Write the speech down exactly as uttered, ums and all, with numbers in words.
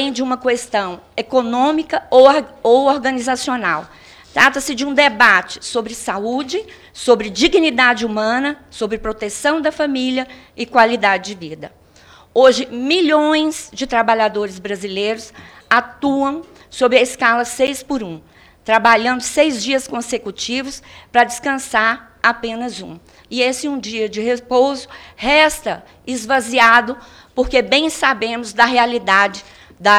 além de uma questão econômica ou, ou organizacional. Trata-se de um debate sobre saúde, sobre dignidade humana, sobre proteção da família e qualidade de vida. Hoje, milhões de trabalhadores brasileiros atuam sob a escala seis por um, trabalhando seis dias consecutivos para descansar apenas um. E esse um dia de repouso resta esvaziado, porque bem sabemos da realidade